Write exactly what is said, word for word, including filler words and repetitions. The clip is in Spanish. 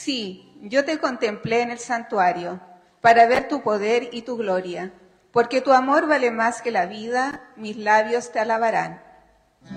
Sí, yo te contemplé en el santuario, para ver tu poder y tu gloria. Porque tu amor vale más que la vida, mis labios te alabarán.